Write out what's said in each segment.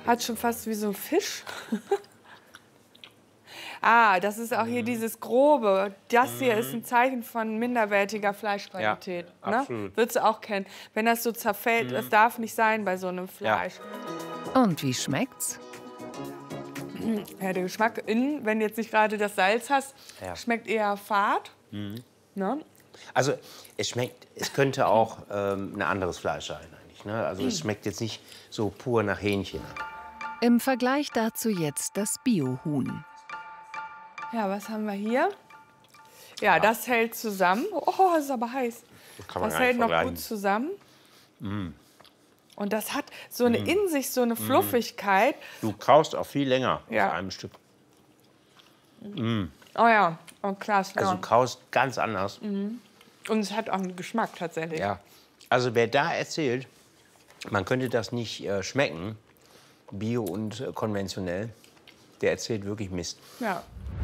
Hat schon fast wie so ein Fisch. Ah, das ist auch hier dieses Grobe. Das hier ist ein Zeichen von minderwertiger Fleischqualität. Ja, ne? absolut. Würdest du auch kennen. Wenn das so zerfällt, das darf nicht sein bei so einem Fleisch. Und wie schmeckt's? Ja, der Geschmack innen, wenn du jetzt nicht gerade das Salz hast, schmeckt eher fad. Ne? Also es schmeckt, es könnte auch ein anderes Fleisch sein eigentlich. Ne? Also es schmeckt jetzt nicht so pur nach Hähnchen. Im Vergleich dazu jetzt das Biohuhn. Ja, was haben wir hier? Ja, das hält zusammen. Oh, das ist aber heiß. Das hält noch gut zusammen. Und das hat so eine in sich so eine Fluffigkeit. Du kaust auch viel länger Ja. auf einem Stück. Oh ja, oh, klasse. Also du kaust ganz anders. Und es hat auch einen Geschmack tatsächlich. Ja. Also wer da erzählt, man könnte das nicht schmecken, bio und konventionell, der erzählt wirklich Mist. Ja.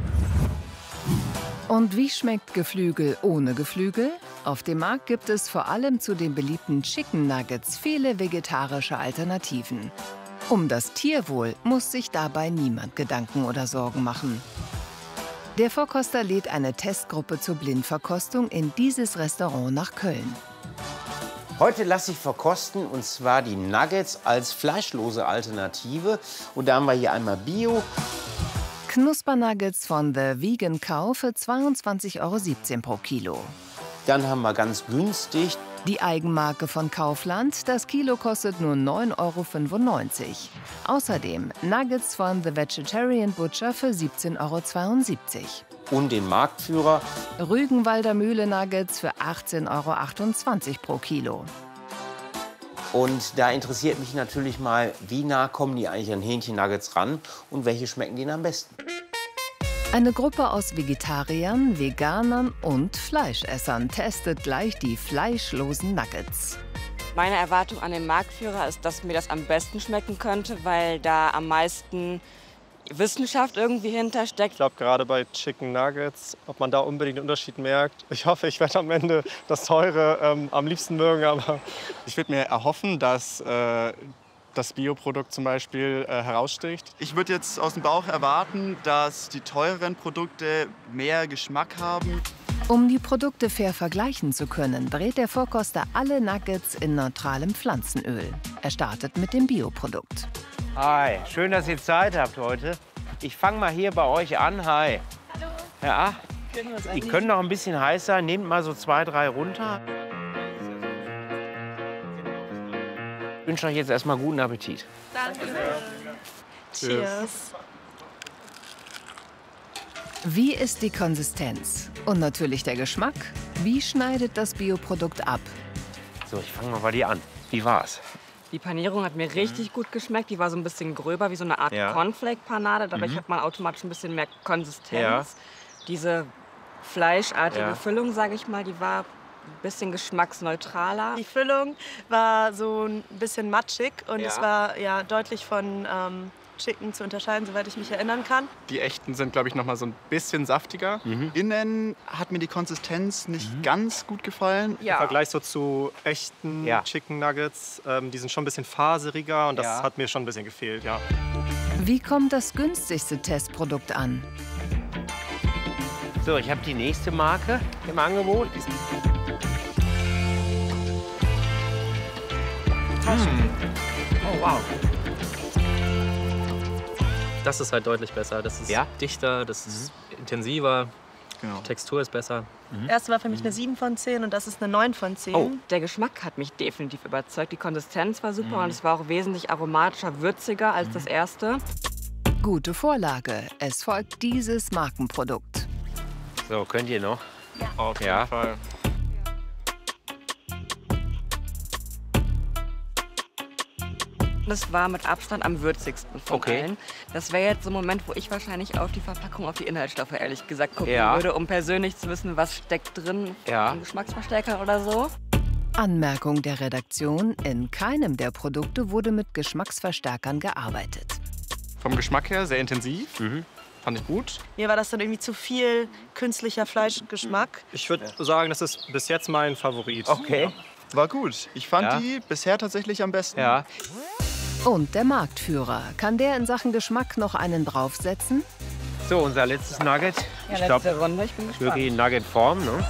Und wie schmeckt Geflügel ohne Geflügel? Auf dem Markt gibt es vor allem zu den beliebten Chicken Nuggets viele vegetarische Alternativen. Um das Tierwohl muss sich dabei niemand Gedanken oder Sorgen machen. Der Vorkoster lädt eine Testgruppe zur Blindverkostung in dieses Restaurant nach Köln. Heute lasse ich verkosten, und zwar die Nuggets als fleischlose Alternative. Und da haben wir hier einmal Bio. Knuspernuggets von The Vegan Cow für 22,17 € pro Kilo. Dann haben wir ganz günstig Die Eigenmarke von Kaufland, das Kilo kostet nur 9,95 €. Außerdem Nuggets von The Vegetarian Butcher für 17,72 €. und den Marktführer. Rügenwalder Mühle Nuggets für 18,28 € pro Kilo. Und da interessiert mich natürlich mal, wie nah kommen die eigentlich an Hähnchen-Nuggets ran und welche schmecken denen am besten? Eine Gruppe aus Vegetariern, Veganern und Fleischessern testet gleich die fleischlosen Nuggets. Meine Erwartung an den Marktführer ist, dass mir das am besten schmecken könnte, weil da am meisten Wissenschaft irgendwie hintersteckt. Ich glaube, gerade bei Chicken Nuggets, ob man da unbedingt den Unterschied merkt. Ich hoffe, ich werde am Ende das Teure am liebsten mögen. Aber ich würde mir erhoffen, dass das Bioprodukt zum Beispiel heraussticht. Ich würde jetzt aus dem Bauch erwarten, dass die teureren Produkte mehr Geschmack haben. Um die Produkte fair vergleichen zu können, brät der Vorkoster alle Nuggets in neutralem Pflanzenöl. Er startet mit dem Bioprodukt. Hi, schön, dass ihr Zeit habt heute. Ich fange mal hier bei euch an. Hi. Hallo. Ja, die können noch ein bisschen heiß sein. Nehmt mal so 2, 3 runter. Ich wünsche euch jetzt erstmal guten Appetit. Danke. Cheers. Wie ist die Konsistenz? Und natürlich der Geschmack? Wie schneidet das Bioprodukt ab? So, ich fange mal bei dir an. Wie war's? Die Panierung hat mir richtig gut geschmeckt. Die war so ein bisschen gröber, wie so eine Art Cornflake-Panade. Dadurch hat man automatisch ein bisschen mehr Konsistenz. Ja. Diese fleischartige Füllung, sage ich mal, die war ein bisschen geschmacksneutraler. Die Füllung war so ein bisschen matschig und es war ja deutlich von Chicken zu unterscheiden, soweit ich mich erinnern kann. Die echten sind, glaube ich, noch mal so ein bisschen saftiger. Innen hat mir die Konsistenz nicht ganz gut gefallen. im Vergleich so zu echten Chicken Nuggets, die sind schon ein bisschen faseriger und das hat mir schon ein bisschen gefehlt. Ja. Wie kommt das günstigste Testprodukt an? So, ich habe die nächste Marke im Angebot. Oh, wow. Das ist halt deutlich besser. Das ist dichter, das ist intensiver. Genau. Textur ist besser. Erste war für mich eine 7 von 10 und das ist eine 9 von 10. Oh, der Geschmack hat mich definitiv überzeugt. Die Konsistenz war super und es war auch wesentlich aromatischer, würziger als das erste. Gute Vorlage. Es folgt dieses Markenprodukt. So, könnt ihr noch? Auf jeden Fall. Das war mit Abstand am würzigsten von allen. Das wäre jetzt so ein Moment, wo ich wahrscheinlich auf die Verpackung, auf die Inhaltsstoffe ehrlich gesagt gucken würde, um persönlich zu wissen, was steckt drin an Geschmacksverstärkern oder so. Anmerkung der Redaktion: In keinem der Produkte wurde mit Geschmacksverstärkern gearbeitet. Vom Geschmack her sehr intensiv. Fand ich gut. Mir war das dann irgendwie zu viel künstlicher Fleischgeschmack. Ich würde sagen, das ist bis jetzt mein Favorit. Okay. War gut. Ich fand die bisher tatsächlich am besten. Ja. Und der Marktführer. Kann der in Sachen Geschmack noch einen draufsetzen? So, unser letztes Nugget. Ja, Ich glaube, letzte Runde. Ich bin gespannt. wirklich in Nugget-Form. Ne?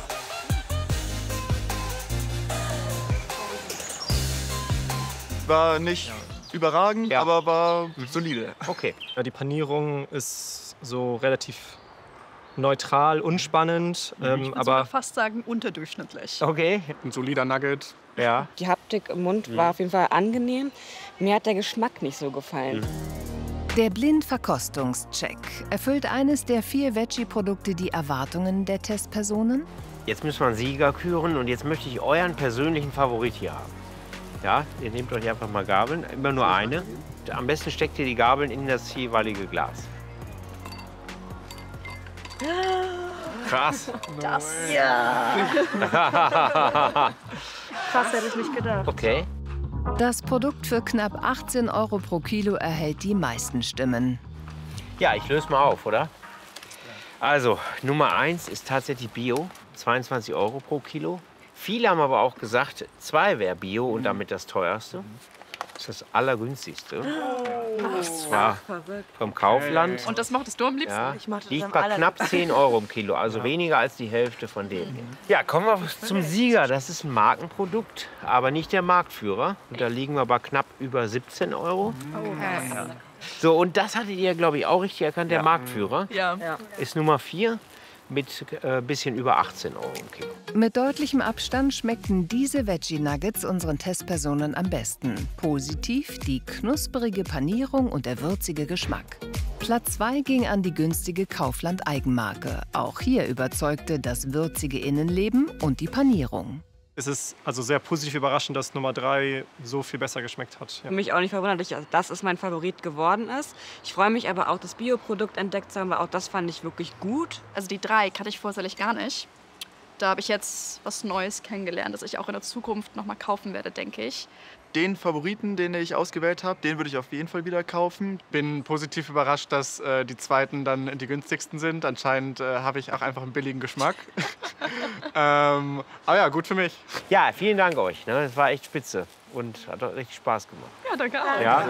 War nicht überragend, aber war solide. Okay. Ja, die Panierung ist so relativ neutral, unspannend, Ich würde aber fast sagen unterdurchschnittlich. Okay. Ein solider Nugget. Ja. Die Haptik im Mund war auf jeden Fall angenehm. Mir hat der Geschmack nicht so gefallen. Der Blindverkostungscheck. Erfüllt eines der 4 Veggie-Produkte die Erwartungen der Testpersonen? Jetzt müssen wir einen Sieger küren und jetzt möchte ich euren persönlichen Favorit hier haben. Ja, ihr nehmt euch einfach mal Gabeln, immer nur eine. Am besten steckt ihr die Gabeln in das jeweilige Glas. Krass. Das, Krass, hätte ich nicht gedacht. Okay. Das Produkt für knapp 18 € pro Kilo erhält die meisten Stimmen. Ja, ich löse mal auf, oder? Also, Nummer 1 ist tatsächlich Bio, 22 € pro Kilo. Viele haben aber auch gesagt, 2 wäre Bio und damit das teuerste. Das ist das allergünstigste. Das war vom Kaufland. Und das mochtest du am liebsten? Ja, Ich mochte das liegt am bei allerliebsten. knapp 10 € im Kilo, also weniger als die Hälfte von dem hier. Ja, kommen wir zum Sieger. Das ist ein Markenprodukt, aber nicht der Marktführer. Und da liegen wir bei knapp über 17 €. So, und das hattet ihr, glaube ich, auch richtig erkannt. Der Marktführer Ja. ist Nummer 4 mit bisschen über 18 € im Kilo. Mit deutlichem Abstand schmeckten diese Veggie-Nuggets unseren Testpersonen am besten. Positiv die knusprige Panierung und der würzige Geschmack. Platz 2 ging an die günstige Kaufland-Eigenmarke. Auch hier überzeugte das würzige Innenleben und die Panierung. es ist also sehr positiv überraschend, dass Nummer 3 so viel besser geschmeckt hat. Ja. Mich auch nicht verwunderlich, dass es mein Favorit geworden ist. Ich freue mich aber auch, das Bioprodukt entdeckt zu haben, weil auch das fand ich wirklich gut. Also die 3 kannte ich vorsätzlich gar nicht. Da habe ich jetzt was Neues kennengelernt, das ich auch in der Zukunft noch mal kaufen werde, denke ich. Den Favoriten, den ich ausgewählt habe, den würde ich auf jeden Fall wieder kaufen. Bin positiv überrascht, dass die zweiten dann die günstigsten sind. Anscheinend habe ich auch einfach einen billigen Geschmack. Aber ja, gut für mich. Ja, vielen Dank euch. Ne? Das war echt spitze und hat auch richtig Spaß gemacht. Ja, danke auch. Ja.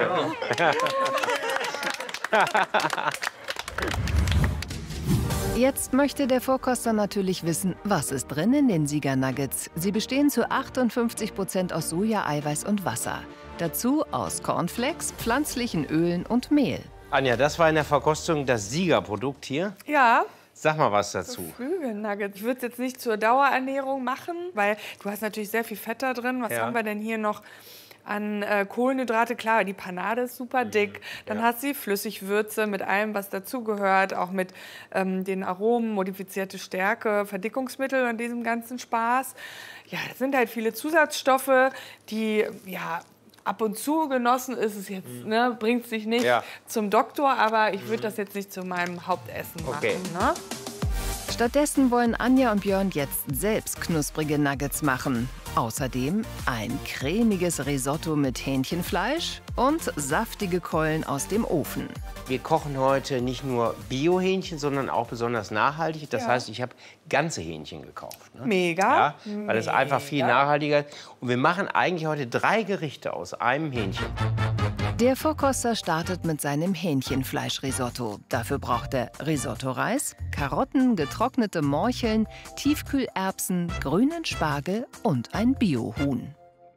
Jetzt möchte der Vorkoster natürlich wissen, was ist drin in den Sieger-Nuggets. Sie bestehen zu 58% aus Soja-Eiweiß und Wasser. Dazu aus Cornflakes, pflanzlichen Ölen und Mehl. Anja, das war in der Verkostung das Siegerprodukt hier. Ja. Sag mal was dazu. Geflügelnuggets. Ich würde es jetzt nicht zur Dauerernährung machen, weil du hast natürlich sehr viel Fett da drin. Was haben wir denn hier noch an Kohlenhydrate? Klar, die Panade ist super dick. Dann hast du die Flüssigwürze mit allem, was dazugehört. Auch mit den Aromen, modifizierte Stärke, Verdickungsmittel und diesem ganzen Spaß. Ja, das sind halt viele Zusatzstoffe, die, ja, ab und zu genossen ist es jetzt, ne, bringt sich nicht zum Doktor, aber ich würde das jetzt nicht zu meinem Hauptessen machen. Ne? Stattdessen wollen Anja und Björn jetzt selbst knusprige Nuggets machen. Außerdem ein cremiges Risotto mit Hähnchenfleisch und saftige Keulen aus dem Ofen. Wir kochen heute nicht nur Bio-Hähnchen, sondern auch besonders nachhaltig. Das heißt, ich habe ganze Hähnchen gekauft. Ne? Mega. Ja, weil es einfach viel nachhaltiger ist. Und wir machen eigentlich heute 3 Gerichte aus einem Hähnchen. Der Vorkoster startet mit seinem Hähnchenfleischrisotto. Dafür braucht er Risotto-Reis, Karotten, getrocknete Morcheln, Tiefkühlerbsen, grünen Spargel und ein Bio-Huhn.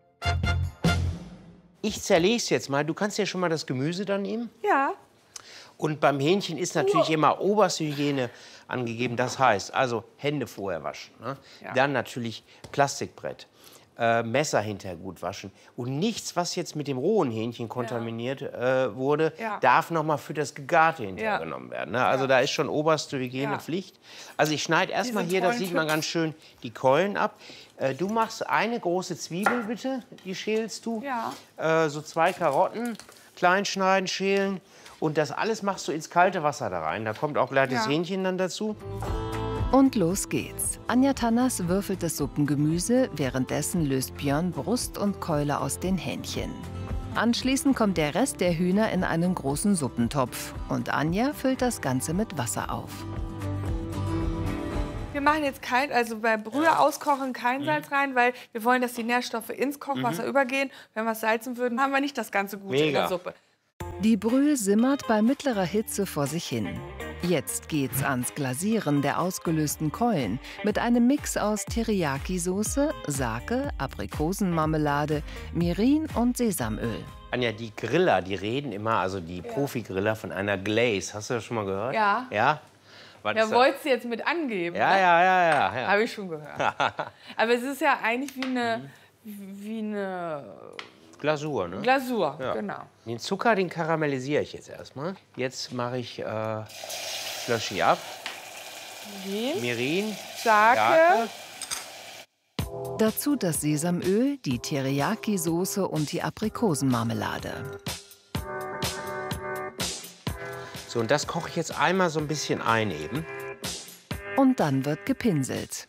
Ich zerlege es jetzt mal. Du kannst ja schon mal das Gemüse dann nehmen. Ja. Und beim Hähnchen ist natürlich immer oberste Hygiene angegeben. Das heißt, also Hände vorher waschen. Ne? Ja. Dann natürlich Plastikbrett. Messer hinterher gut waschen. Und nichts, was jetzt mit dem rohen Hähnchen kontaminiert wurde, darf noch mal für das Gegarte hinterher genommen werden. Ne? Also da ist schon oberste Hygienepflicht. Also ich schneide erstmal hier, das sieht man ganz schön, die Keulen ab. Du machst eine große Zwiebel, bitte. Die schälst du. Ja. So 2 Karotten, klein schneiden, schälen. Und das alles machst du ins kalte Wasser da rein. Da kommt auch gleich das Hähnchen dann dazu. Und los geht's. Anja Tannas würfelt das Suppengemüse, währenddessen löst Björn Brust und Keule aus den Hähnchen. Anschließend kommt der Rest der Hühner in einen großen Suppentopf und Anja füllt das Ganze mit Wasser auf. Wir machen jetzt also bei Brühe auskochen kein Salz rein, weil wir wollen, dass die Nährstoffe ins Kochwasser übergehen. Wenn wir es salzen würden, haben wir nicht das ganze Gute in der Suppe. Die Brühe simmert bei mittlerer Hitze vor sich hin. Jetzt geht's ans Glasieren der ausgelösten Keulen mit einem Mix aus Teriyaki-Soße, Sake, Aprikosenmarmelade, Mirin und Sesamöl. Anja, die Griller, die reden immer, also die Profi-Griller, von einer Glaze. Hast du das schon mal gehört? Ja. Ja? Da wolltest du jetzt mit angeben. Ja, ne? ja. Habe ich schon gehört. Aber es ist ja eigentlich wie eine Glasur, ne? Glasur, genau. Den Zucker, den karamellisiere ich jetzt erstmal. Jetzt mache ich, lösche ich ab. Mirin, Sake. Dazu das Sesamöl, die Teriyaki-Soße und die Aprikosenmarmelade. So, und das koche ich jetzt einmal so ein bisschen ein eben. Und dann wird gepinselt.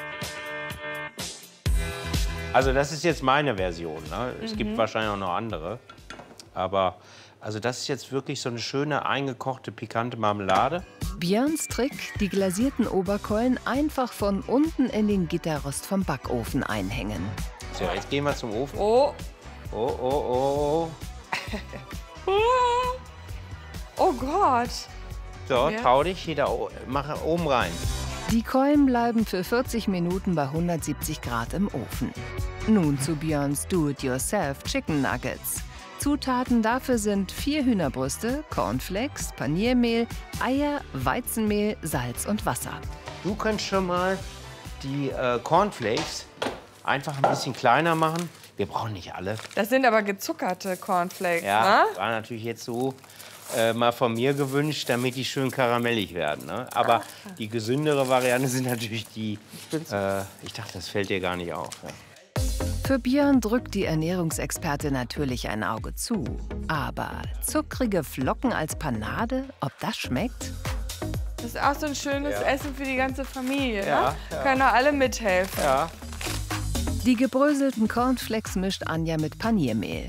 Also das ist jetzt meine Version. Ne? Es gibt wahrscheinlich auch noch andere. Aber also das ist jetzt wirklich so eine schöne, eingekochte, pikante Marmelade. Björns Trick, die glasierten Oberkeulen einfach von unten in den Gitterrost vom Backofen einhängen. So, jetzt gehen wir zum Ofen. Oh. Oh. Oh Gott. So, trau dich, mache oben rein. Die Keulen bleiben für 40 Minuten bei 170 Grad im Ofen. Nun zu Björns Do-it-yourself Chicken Nuggets. Zutaten dafür sind 4 Hühnerbrüste, Cornflakes, Paniermehl, Eier, Weizenmehl, Salz und Wasser. Du kannst schon mal die Cornflakes einfach ein bisschen kleiner machen. Wir brauchen nicht alle. Das sind aber gezuckerte Cornflakes, ja, ne? War natürlich jetzt so mal von mir gewünscht, damit die schön karamellig werden. Ne? Aber die gesündere Variante sind natürlich die, ich dachte, das fällt dir gar nicht auf. Ja. Für Björn drückt die Ernährungsexperte natürlich ein Auge zu. Aber zuckrige Flocken als Panade, ob das schmeckt? Das ist auch so ein schönes Essen für die ganze Familie. Ne? Können auch alle mithelfen. Ja. Die gebröselten Cornflakes mischt Anja mit Paniermehl.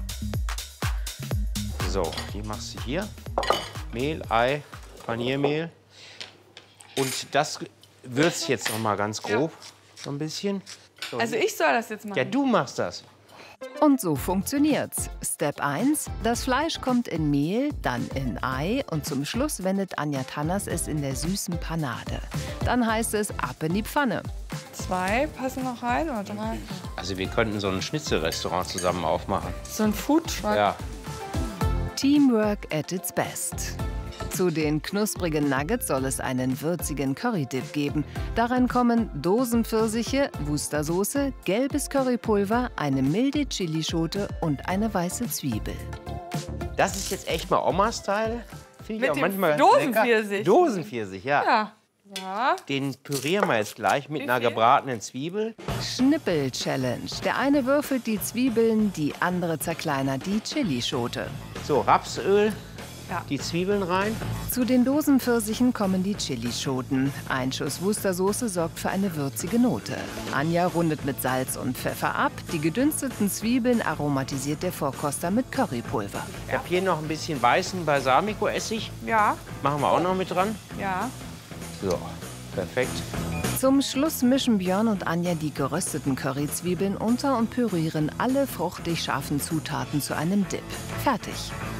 So, die machst du hier. Mehl, Ei, Paniermehl. Und das würzt jetzt noch mal ganz grob. So ein bisschen. So. Also ich soll das jetzt machen? Ja, du machst das. Und so funktioniert's. Step 1, das Fleisch kommt in Mehl, dann in Ei und zum Schluss wendet Anja Tannas es in der süßen Panade. Dann heißt es ab in die Pfanne. 2 passen noch rein oder 3? Also wir könnten so ein Schnitzelrestaurant zusammen aufmachen. So ein Foodtruck? Ja. Teamwork at its best. Zu den knusprigen Nuggets soll es einen würzigen Currydip geben. Darin kommen Dosenpfirsiche, Worcestersoße, gelbes Currypulver, eine milde Chilischote und eine weiße Zwiebel. Das ist jetzt echt mal Oma-Style. Mit dem Dosenpfirsich. Dosenpfirsich, ja. Ja. Den pürieren wir jetzt gleich mit einer gebratenen Zwiebel. Schnippel-Challenge. Der eine würfelt die Zwiebeln, die andere zerkleinert die Chilischote. So, Rapsöl, die Zwiebeln rein. Zu den Dosenpfirsichen kommen die Chilischoten. Ein Schuss Worcestersoße sorgt für eine würzige Note. Anja rundet mit Salz und Pfeffer ab. Die gedünsteten Zwiebeln aromatisiert der Vorkoster mit Currypulver. Ich habe hier noch ein bisschen weißen Balsamico-Essig. Ja. Machen wir auch noch mit dran. Ja. So, perfekt. Zum Schluss mischen Björn und Anja die gerösteten Curryzwiebeln unter und pürieren alle fruchtig scharfen Zutaten zu einem Dip. Fertig.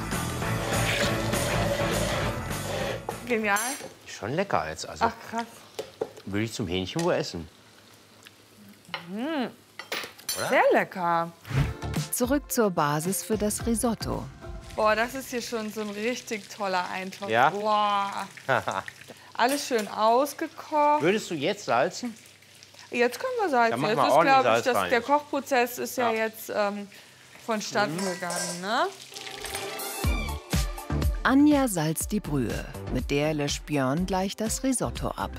Genial. Schon lecker jetzt. Also, ach, krass. Würde ich zum Hähnchen wohl essen. Oder? Sehr lecker. Zurück zur Basis für das Risotto. Boah, das ist hier schon so ein richtig toller Eintopf. Ja? Boah. Alles schön ausgekocht. Würdest du jetzt salzen? Jetzt können wir salzen. Dann machen Jetzt wir ist, ordentlich glaube ich, Salz rein. der Kochprozess ist ja jetzt vonstatten gegangen, ne? Anja salzt die Brühe. Mit der löscht Björn gleich das Risotto ab.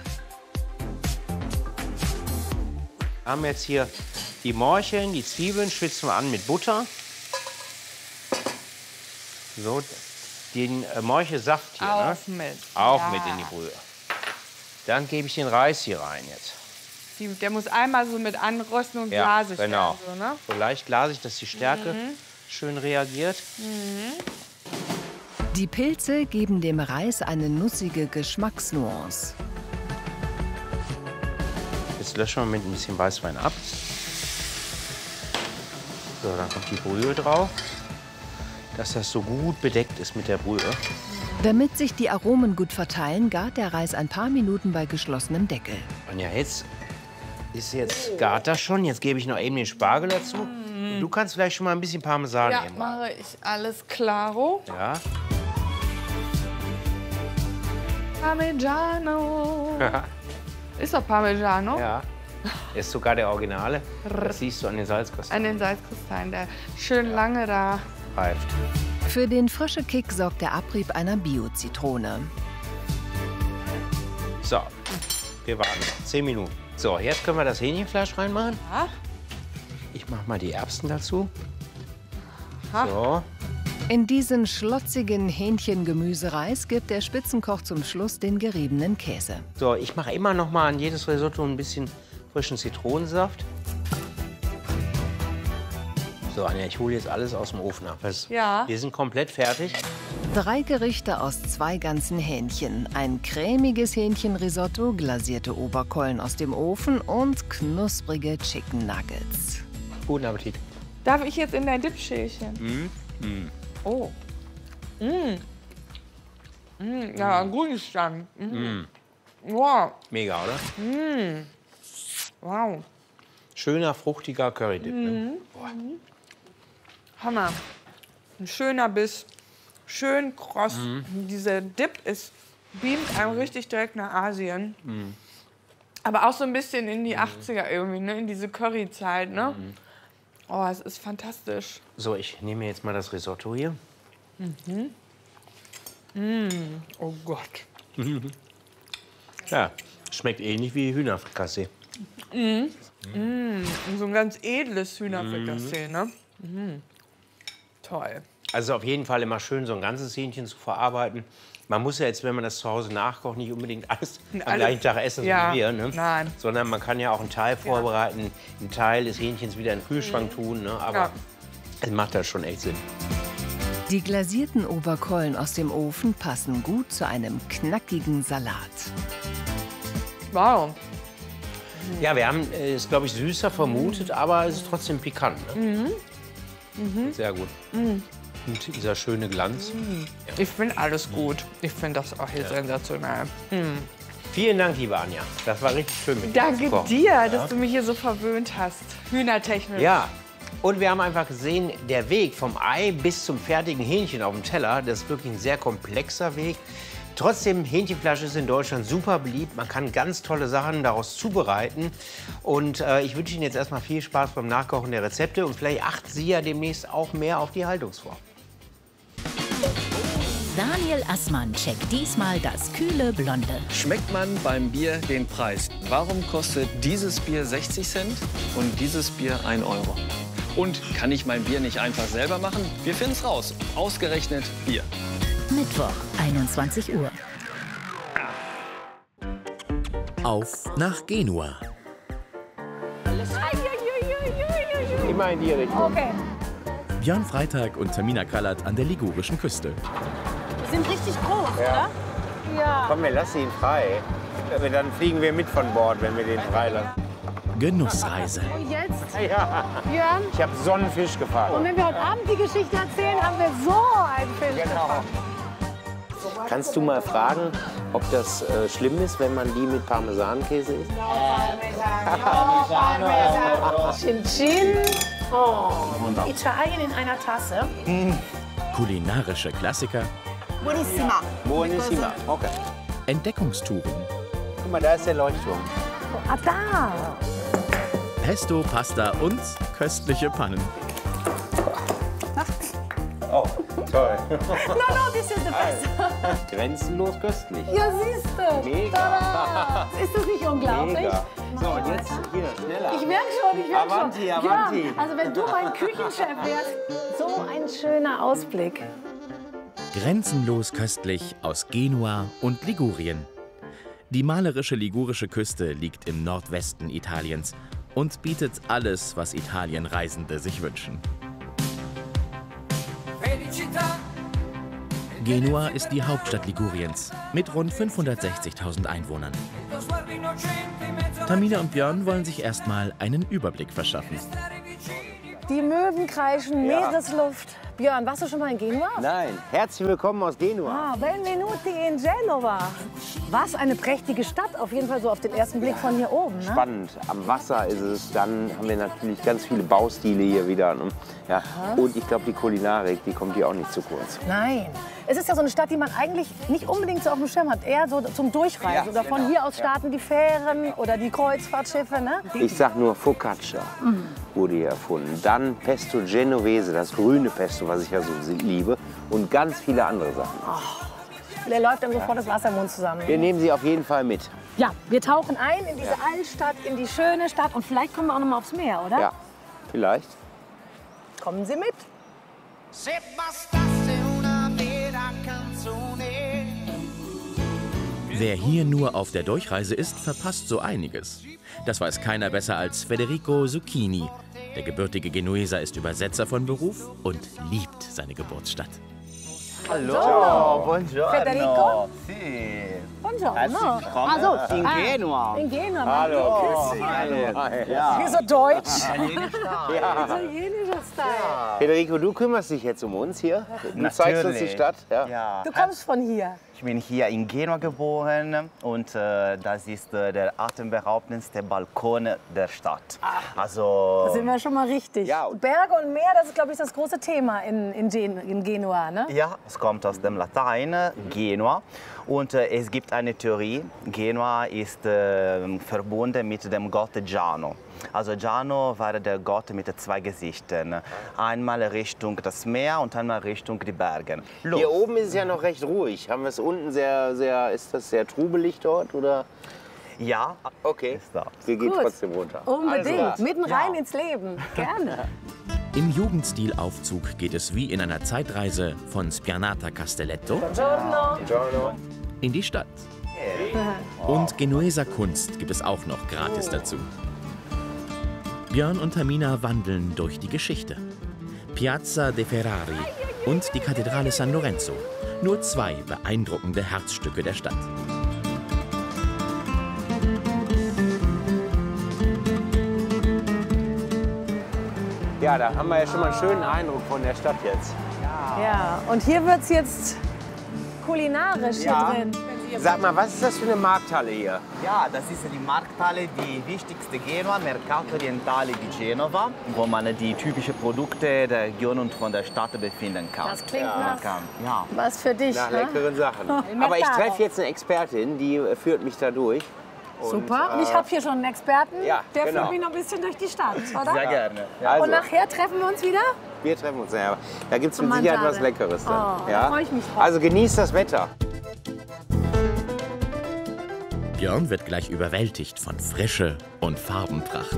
Wir haben jetzt hier die Morcheln, die Zwiebeln, schwitzen wir an mit Butter. So, den Morchelsaft hier. Auch ne? mit. Auch mit in die Brühe. Dann gebe ich den Reis hier rein jetzt. Der muss einmal so mit anrösten und glasig genau. werden. So, ne? So leicht glasig, dass die Stärke schön reagiert. Die Pilze geben dem Reis eine nussige Geschmacksnuance. löschen wir mit ein bisschen Weißwein ab. So, dann kommt die Brühe drauf, dass das so gut bedeckt ist mit der Brühe. Damit sich die Aromen gut verteilen, gart der Reis ein paar Minuten bei geschlossenem Deckel. Und ja, jetzt gart das schon. Jetzt gebe ich noch eben den Spargel dazu. Und du kannst vielleicht schon mal ein bisschen Parmesan ja, nehmen. mache ich. Alles klaro. Ja. Parmigiano. Ist doch Parmigiano? Ja. Der ist sogar der Originale. Das siehst du an den Salzkristallen. An den Salzkristallen, der schön lange da reift. Für den frischen Kick sorgt der Abrieb einer Bio-Zitrone. So, wir warten noch 10 Minuten. So, jetzt können wir das Hähnchenfleisch reinmachen. Ja. Ich mache mal die Erbsen dazu. Aha. So. In diesen schlotzigen Hähnchengemüsereis gibt der Spitzenkoch zum Schluss den geriebenen Käse. So, ich mache immer noch mal an jedes Risotto ein bisschen frischen Zitronensaft. So, Anja, ich hole jetzt alles aus dem Ofen ab. Ja. Wir sind komplett fertig. 3 Gerichte aus 2 ganzen Hähnchen. Ein cremiges Hähnchenrisotto, glasierte Oberkeulen aus dem Ofen und knusprige Chicken Nuggets. Guten Appetit. Darf ich jetzt in dein Dipschälchen? Oh. Ja, ein guten Stand. Wow. Mega, oder? Wow. Schöner, fruchtiger Currydip. Ne? Hammer. Ein schöner Biss. Schön kross. Dieser Dip beamt einem richtig direkt nach Asien. Aber auch so ein bisschen in die 80er irgendwie, ne? In diese Curryzeit, ne? Oh, es ist fantastisch. So, ich nehme jetzt mal das Risotto hier. Oh Gott. Ja, schmeckt ähnlich wie Hühnerfrikassee. So ein ganz edles Hühnerfrikassee, ne? Toll. Also auf jeden Fall immer schön, so ein ganzes Hähnchen zu verarbeiten. Man muss ja jetzt, wenn man das zu Hause nachkocht, nicht unbedingt alles am gleichen Tag essen, so wie wir. Ne? Nein. Sondern man kann ja auch einen Teil vorbereiten, einen Teil des Hähnchens wieder in den Kühlschrank tun. Ne? Aber es macht das schon echt Sinn. Die glasierten Oberkeulen aus dem Ofen passen gut zu einem knackigen Salat. Wow. Ja, wir haben es, glaube ich, süßer vermutet, aber es ist trotzdem pikant. Ne? Sehr gut. Und dieser schöne Glanz. Ja. Ich finde alles gut. Ich finde das auch hier sensationell. Vielen Dank, liebe Anja. Das war richtig schön mit dir. Danke dir, dass du mich hier so verwöhnt hast. Hühnertechnisch. Ja. Und wir haben einfach gesehen, der Weg vom Ei bis zum fertigen Hähnchen auf dem Teller, das ist wirklich ein sehr komplexer Weg. Trotzdem, Hähnchenfleisch ist in Deutschland super beliebt. Man kann ganz tolle Sachen daraus zubereiten. Und ich wünsche Ihnen jetzt erstmal viel Spaß beim Nachkochen der Rezepte. Und vielleicht achten Sie ja demnächst auch mehr auf die Haltungsform. Daniel Assmann checkt diesmal das kühle Blonde. Schmeckt man beim Bier den Preis? Warum kostet dieses Bier 60 Cent und dieses Bier 1 Euro? Und kann ich mein Bier nicht einfach selber machen? Wir finden es raus. Ausgerechnet Bier. Mittwoch, 21 Uhr. Auf nach Genua. Immer in die Richtung. Okay. Björn Freitag und Tamina Kallert an der ligurischen Küste. Die sind richtig groß, oder? Ja. Komm, wir lassen ihn frei. Dann fliegen wir mit von Bord, wenn wir den freilassen. Genussreise. Und jetzt? Ja. Björn? Ich habe Sonnenfisch gefangen. Und wenn wir heute Abend die Geschichte erzählen, haben wir so einen Fisch gefangen. Kannst du mal fragen, ob das schlimm ist, wenn man die mit Parmesankäse isst? Chin Chin. Oh. Italien in einer Tasse. Kulinarische Klassiker. Buonissima. Buonissima, okay. Entdeckungstouren. Guck mal, da ist der Leuchtturm. Ah, da. Pesto, Pasta und köstliche Pannen. Oh, toll. No, this is the best. Grenzenlos köstlich. Ja, siehst du. Mega. Tada. Ist das nicht unglaublich? Mega. So, und jetzt hier, schneller. Ich merke schon. Avanti, Avanti. Ja, also wenn du mein Küchenchef wärst, so ein schöner Ausblick. Grenzenlos köstlich aus Genua und Ligurien. Die malerische ligurische Küste liegt im Nordwesten Italiens und bietet alles, was Italienreisende sich wünschen. Genua ist die Hauptstadt Liguriens mit rund 560.000 Einwohnern. Tamina und Björn wollen sich erstmal einen Überblick verschaffen. Die Möwen kreischen, Meeresluft. Björn, warst du schon mal in Genua? Nein. Herzlich willkommen aus Genua. Benvenuti in Genova. Was eine prächtige Stadt, auf jeden Fall so auf den ersten Blick von hier oben. Ne? Spannend. Am Wasser ist es. Dann haben wir natürlich ganz viele Baustile hier wieder. Ja. Und ich glaube, die Kulinarik, die kommt hier auch nicht zu kurz. Nein. Es ist ja so eine Stadt, die man eigentlich nicht unbedingt so auf dem Schirm hat. Eher so zum Durchreisen. Oder von hier aus starten die Fähren oder die Kreuzfahrtschiffe. Ne? Ich sag nur Focaccia wurde hier erfunden. Dann Pesto Genovese, das grüne Pesto, was ich ja so liebe. Und ganz viele andere Sachen. Der läuft dann sofort das Wasser im Mund zusammen. Wir nehmen Sie auf jeden Fall mit. Ja, wir tauchen ein in diese Altstadt, in die schöne Stadt. Und vielleicht kommen wir auch noch mal aufs Meer, oder? Ja, vielleicht. Kommen Sie mit. Wer hier nur auf der Durchreise ist, verpasst so einiges. Das weiß keiner besser als Federico Zucchini. Der gebürtige Genueser ist Übersetzer von Beruf und liebt seine Geburtsstadt. Hallo. Ciao, buongiorno. Federico? Sì. Buongiorno. Also, in Genua. In Genua. Hallo. Ja. Wie so deutsch. Ja. Italienischer Style. Federico, du kümmerst dich jetzt um uns hier. Du zeigst uns die Stadt. Ja. Du kommst von hier. Ich bin hier in Genua geboren und das ist der atemberaubendste Balkon der Stadt. Also, da sind wir schon mal richtig. Ja. Berge und Meer, das ist, glaube ich, das große Thema in Genua, ne? Ja, es kommt aus dem Latein, Genua. Und es gibt eine Theorie, Genua ist verbunden mit dem Gott Giano. Also Giano war der Gott mit 2 Gesichtern. Einmal Richtung das Meer und einmal Richtung die Berge. Hier oben ist es ja noch recht ruhig. Haben wir es unten ist das sehr trubelig dort, oder? Ja. Okay, wir gehen trotzdem runter. Unbedingt, Also, mitten rein ins Leben. Gerne. Im Jugendstilaufzug geht es wie in einer Zeitreise von Spianata Castelletto in die Stadt. Und Genueser Kunst gibt es auch noch gratis dazu. Björn und Tamina wandeln durch die Geschichte. Piazza de Ferrari und die Kathedrale San Lorenzo. Nur 2 beeindruckende Herzstücke der Stadt. Ja, da haben wir ja schon mal einen schönen Eindruck von der Stadt jetzt. Ja, und hier wird es jetzt kulinarisch hier drin. Sag mal, was ist das für eine Markthalle hier? Ja, das ist die Markthalle, die wichtigste Genua, Mercato Orientale di Genova, wo man die typischen Produkte der Region und von der Stadt befinden kann. Das klingt nach ja. was für dich. Nach ne? leckeren Sachen. Aber ich treffe jetzt eine Expertin, die führt mich da durch. Und, super. Und ich habe hier schon einen Experten, der genau. führt mich noch ein bisschen durch die Stadt, oder? Sehr gerne. Ja. Also, und nachher treffen wir uns wieder? Wir treffen uns nachher. Da gibt es mit Sicherheit was Leckeres dann. Oh, da freue ich mich drauf. Also genießt das Wetter. Björn wird gleich überwältigt von Frische und Farbenpracht.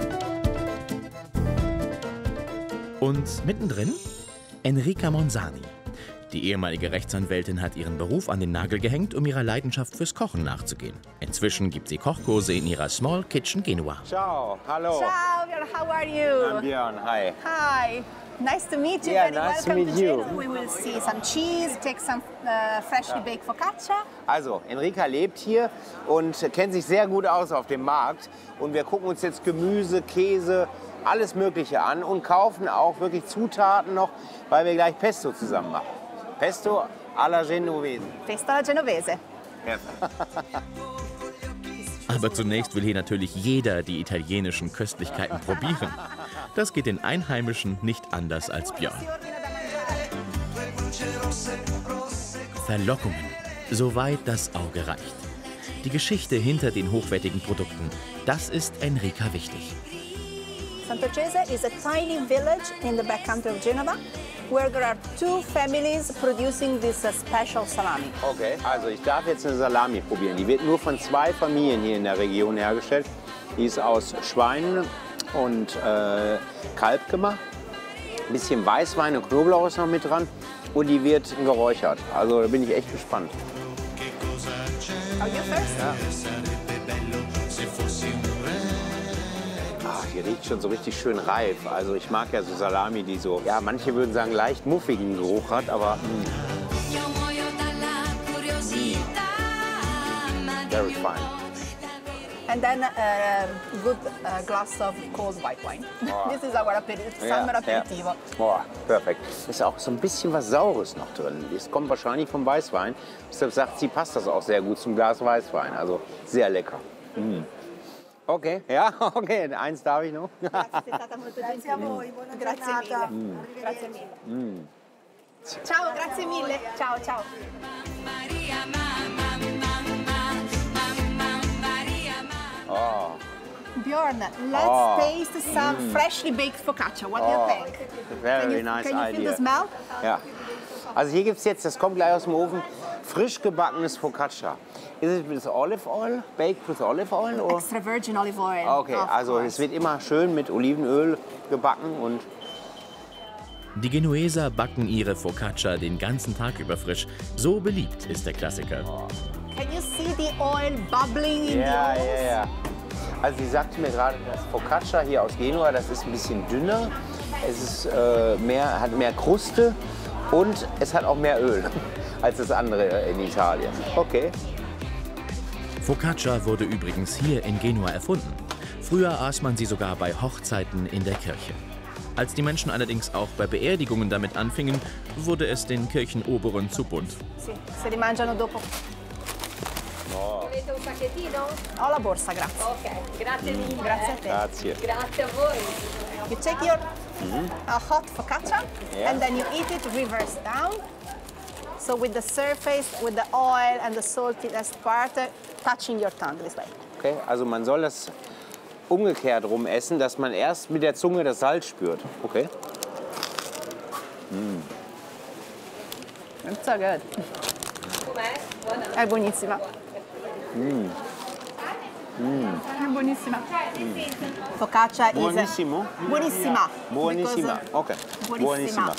Und mittendrin Enrica Monzani. Die ehemalige Rechtsanwältin hat ihren Beruf an den Nagel gehängt, um ihrer Leidenschaft fürs Kochen nachzugehen. Inzwischen gibt sie Kochkurse in ihrer Small Kitchen Genua. Ciao, hallo. Ciao, Björn, how are you? I'm Björn, hi. Hi. Nice to meet you. Yeah, Very nice to welcome meet to you. Genova. We will see some cheese, take some freshly baked focaccia. Also, Enrica lebt hier und kennt sich sehr gut aus auf dem Markt. Und wir gucken uns jetzt Gemüse, Käse, alles Mögliche an und kaufen auch wirklich Zutaten noch, weil wir gleich Pesto zusammen machen. Pesto alla Genovese. Pesto alla Genovese. Aber zunächst will hier natürlich jeder die italienischen Köstlichkeiten probieren. Das geht den Einheimischen nicht anders als Björn. Verlockungen, soweit das Auge reicht. Die Geschichte hinter den hochwertigen Produkten, das ist Enrica wichtig. Sant'Ocese is a tiny village in the backcountry of Genova, where there are 2 families producing this special salami. Okay, also ich darf jetzt eine Salami probieren. Die wird nur von 2 Familien hier in der Region hergestellt. Die ist aus Schwein und Kalb gemacht. Ein bisschen Weißwein und Knoblauch ist noch mit dran. Und die wird geräuchert. Also da bin ich echt gespannt. Are you first? Ja. Ach, die riecht schon so richtig schön reif. Also ich mag ja so Salami, die so, ja, manche würden sagen, leicht muffigen Geruch hat, aber Weißwein. And then a good glass of cold white wine. Oh. This is our summer aperitivo. Ja. Boah, perfekt. Ist auch so ein bisschen was Saures noch drin. Das kommt wahrscheinlich vom Weißwein. Deshalb sagt sie, passt das auch sehr gut zum Glas Weißwein. Also sehr lecker. Mm. Okay, ja, okay. Eins darf ich noch. Grazie a voi, buona giornata. Grazie mille. Ciao, grazie mille. Ciao, ciao. Oh. Bjorn, let's taste some freshly baked focaccia. What do you think? Very nice idea. Can you feel the smell? Ja. Also hier gibt es jetzt, das kommt gleich aus dem Ofen, frisch gebackenes Focaccia. Is it with olive oil? Baked with olive oil? Or? Extra virgin olive oil. Okay, also es wird immer schön mit Olivenöl gebacken und... Die Genueser backen ihre Focaccia den ganzen Tag über frisch. So beliebt ist der Klassiker. Can you see the oil bubbling in the oil? Ja. Also sie sagte mir gerade, das Focaccia hier aus Genua, das ist ein bisschen dünner. Es ist, hat mehr Kruste und es hat auch mehr Öl als das andere in Italien. Okay. Focaccia wurde übrigens hier in Genua erfunden. Früher aß man sie sogar bei Hochzeiten in der Kirche. Als die Menschen allerdings auch bei Beerdigungen damit anfingen, wurde es den Kirchenoberen zu bunt. Sì, se li mangiano dopo. Volete un sacchettino? Ho la borsa, grazie. Ok, grazie mille. Grazie a te. Grazie. Grazie a voi. You take your hot focaccia and then you eat it reverse down. So with the surface, with the oil and the saltiness part touching your tongue this way. Okay, also man soll das umgekehrt rum essen, dass man erst mit der Zunge das Salz spürt. Okay. It's so good. È buonissima. È buonissima. Focaccia is buonissimo. Buonissima. Buonissima. Okay. Buonissima.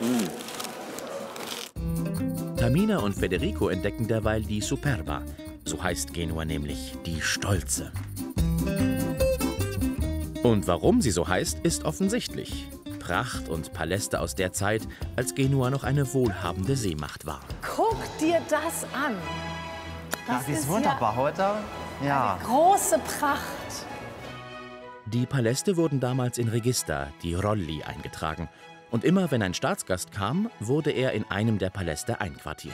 Tamina und Federico entdecken derweil die Superba. So heißt Genua nämlich die Stolze. Und warum sie so heißt, ist offensichtlich. Pracht und Paläste aus der Zeit, als Genua noch eine wohlhabende Seemacht war. Guck dir das an. Das ist wunderbar, oder? Ja. Eine große Pracht. Die Paläste wurden damals in Register, die Rolli, eingetragen. Und immer wenn ein Staatsgast kam, wurde er in einem der Paläste einquartiert.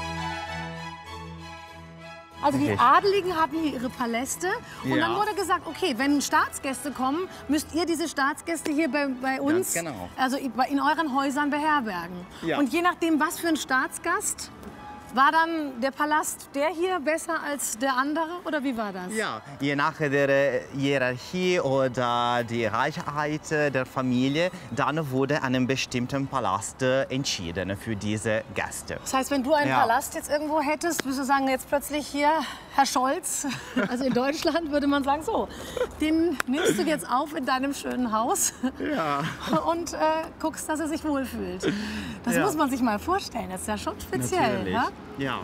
Also die Adeligen hatten hier ihre Paläste und dann wurde gesagt, okay, wenn Staatsgäste kommen, müsst ihr diese Staatsgäste hier bei uns, also in euren Häusern beherbergen. Ja. Und je nachdem, was für ein Staatsgast, war dann der Palast der hier besser als der andere oder wie war das? Ja, je nach der Hierarchie oder die Reichheit der Familie, dann wurde einen bestimmten Palast entschieden für diese Gäste. Das heißt, wenn du einen Palast jetzt irgendwo hättest, würdest du sagen, jetzt plötzlich hier, Herr Scholz, also in Deutschland würde man sagen, so, den nimmst du jetzt auf in deinem schönen Haus und guckst, dass er sich wohlfühlt. Das muss man sich mal vorstellen, das ist ja schon speziell. Ja? Ja.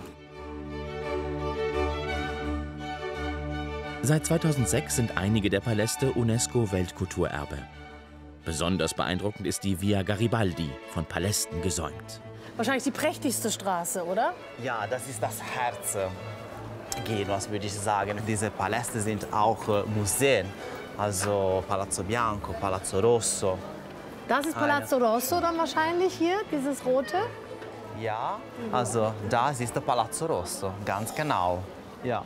Seit 2006 sind einige der Paläste UNESCO-Weltkulturerbe. Besonders beeindruckend ist die Via Garibaldi, von Palästen gesäumt. Wahrscheinlich die prächtigste Straße, oder? Ja, das ist das Herz Genuas, würde ich sagen. Diese Paläste sind auch Museen, also Palazzo Bianco, Palazzo Rosso. Das ist Palazzo Rosso dann wahrscheinlich hier, dieses rote? Ja, also das ist der Palazzo Rosso, ganz genau. Ja.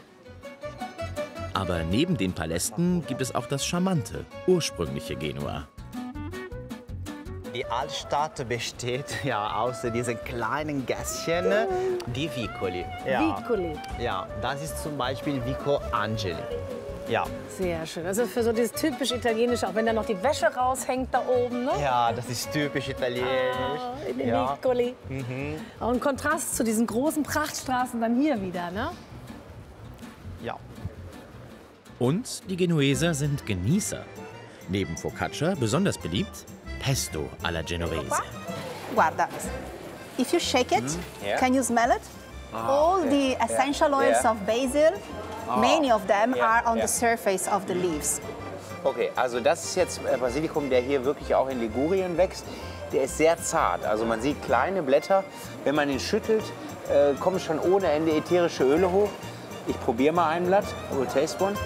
Aber neben den Palästen gibt es auch das charmante, ursprüngliche Genua. Die Altstadt besteht aus diesen kleinen Gässchen, die Vicoli. Vicoli? Ja, das ist zum Beispiel Vico Angeli. Ja. Sehr schön. Das ist für so dieses typisch Italienische, auch wenn da noch die Wäsche raushängt da oben, ne? Ja, das ist typisch italienisch. In den Vicoli. Auch ein Kontrast zu diesen großen Prachtstraßen dann hier wieder, ne? Ja. Und die Genueser sind Genießer. Neben Focaccia besonders beliebt Pesto alla Genovese. Guarda, if you shake it, can you smell it? All the essential oils of basil, many of them are on the surface of the leaves. Okay, also das ist jetzt Basilikum, der hier wirklich auch in Ligurien wächst. Der ist sehr zart. Also man sieht kleine Blätter. Wenn man ihn schüttelt, kommen schon ohne Ende ätherische Öle hoch. Ich probiere mal ein Blatt. We'll taste one.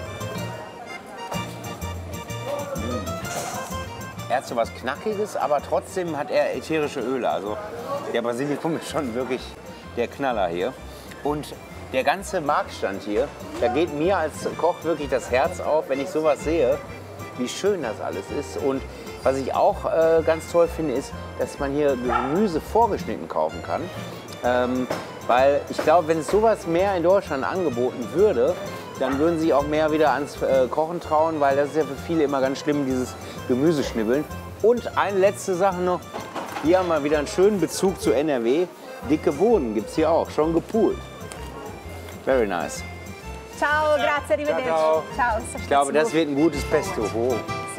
Er hat so was Knackiges, aber trotzdem hat er ätherische Öle. Also der Basilikum ist schon wirklich der Knaller hier. Und der ganze Marktstand hier, da geht mir als Koch wirklich das Herz auf, wenn ich sowas sehe, wie schön das alles ist. Und was ich auch ganz toll finde, ist, dass man hier Gemüse vorgeschnitten kaufen kann. Weil ich glaube, wenn es sowas mehr in Deutschland angeboten würde, dann würden sie auch mehr wieder ans Kochen trauen, weil das ist ja für viele immer ganz schlimm, dieses Gemüseschnibbeln. Und eine letzte Sache noch, hier haben wir wieder einen schönen Bezug zu NRW. Dicke Bohnen gibt es hier auch, schon gepoolt. Very nice. Ciao, grazie, arrivederci. Ciao. Ciao. Ich glaube, das wird ein gutes Pesto. Oh.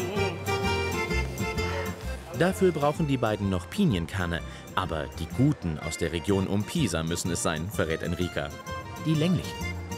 Dafür brauchen die beiden noch Pinienkerne. Aber die guten aus der Region um Pisa müssen es sein, verrät Enrica. Die länglichen.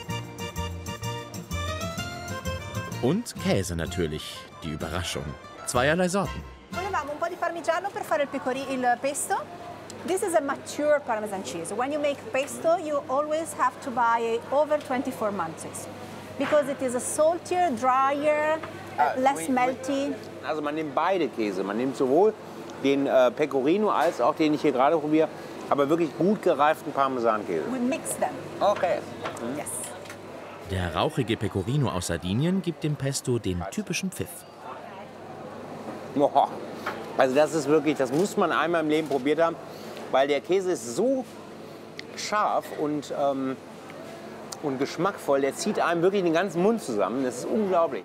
Und Käse natürlich, die Überraschung. Zweierlei Sorten. Volevamo un po' di parmigiano per fare il pesto. This is a mature Parmesan cheese. When you make pesto, you always have to buy over 24 months. Because it is a saltier, drier, less melty. Also man nimmt beide Käse. Man nimmt sowohl den Pecorino als auch den ich hier gerade probiere, aber wirklich gut gereiften Parmesankäse. We mix them. Okay. Yes. Der rauchige Pecorino aus Sardinien gibt dem Pesto den typischen Pfiff. Oh, also das ist wirklich, das muss man einmal im Leben probiert haben, weil der Käse ist so scharf und geschmackvoll, der zieht einem wirklich den ganzen Mund zusammen. Das ist unglaublich.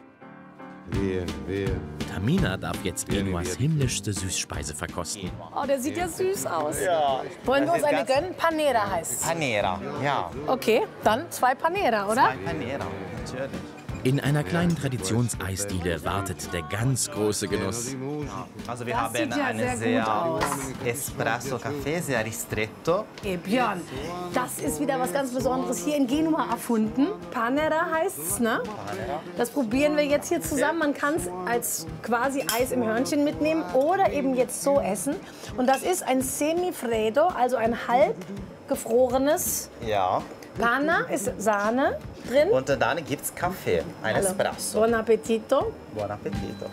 Tamina darf jetzt Genuas himmlischste Süßspeise verkosten. Oh, der sieht ja süß aus. Ja. Wollen wir uns eine gönnen? Panera heißt es. Panera, ja. Okay, dann 2 Panera, oder? 2 Panera, natürlich. In einer kleinen Traditionseisdiele wartet der ganz große Genuss. Also wir haben einen sehr Espresso-Café, sehr ristretto. Hey Björn, das ist wieder was ganz Besonderes hier in Genua erfunden. Panera heißt es, ne? Das probieren wir jetzt hier zusammen. Man kann es als quasi Eis im Hörnchen mitnehmen oder eben jetzt so essen. Und das ist ein Semifreddo, also ein halb gefrorenes. Ja. Panna ist Sahne drin. Und dann gibt es Kaffee, ein Espresso. Buon appetito. Buon appetito.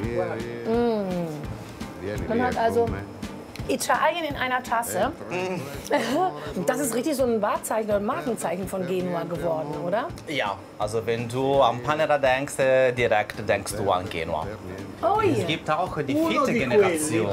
Man hat also Italien in einer Tasse. Das ist richtig so ein Wahrzeichen oder ein Markenzeichen von Genua geworden, oder? Ja, also wenn du an Panera denkst, direkt denkst du an Genua. Oh je. Es gibt auch die 4. Generation.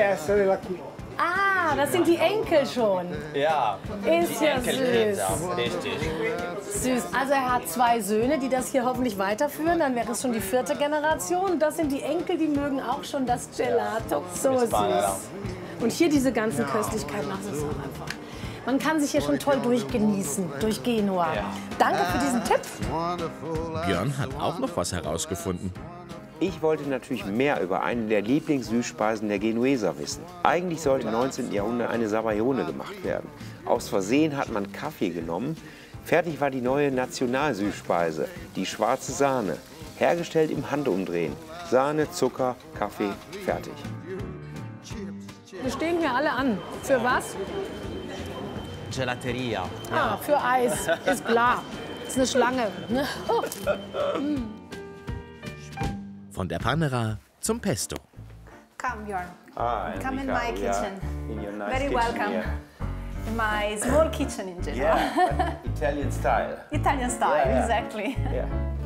Ah, das sind die Enkel schon. Ja, ist die ja Enkelkinder, süß. richtig. Süß. Also er hat 2 Söhne, die das hier hoffentlich weiterführen. Dann wäre es schon die 4. Generation. Das sind die Enkel, die mögen auch schon das Gelato. So süß. Und hier diese ganzen Köstlichkeiten. Ach, das ist auch einfach. Man kann sich hier schon toll durchgenießen, durch Genua. Danke für diesen Tipp. Björn hat auch noch was herausgefunden. Ich wollte natürlich mehr über eine der Lieblingssüßspeisen der Genueser wissen. Eigentlich sollte im 19. Jahrhundert eine Sabaglione gemacht werden. Aus Versehen hat man Kaffee genommen. Fertig war die neue Nationalsüßspeise, die schwarze Sahne. Hergestellt im Handumdrehen. Sahne, Zucker, Kaffee, fertig. Wir stehen hier alle an. Für was? Gelateria. Ah, für Eis. Ist klar. Ist eine Schlange. Von der Panera zum Pesto. Come, Björn. Come in Enrica, my kitchen. In your nice Very kitchen welcome. here. In my small kitchen in Genoa. Yeah, Italian style. Italian style, Yeah. exactly. Yeah.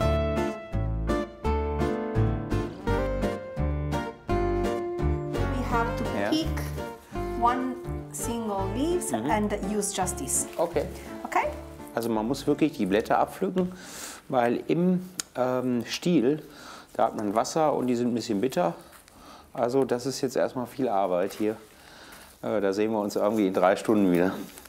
We have to pick one single leaves and use just this. Okay. Okay? Also man muss wirklich die Blätter abpflücken, weil im Stiel, da hat man Wasser und die sind ein bisschen bitter. Also das ist jetzt erstmal viel Arbeit hier. Da sehen wir uns irgendwie in 3 Stunden wieder.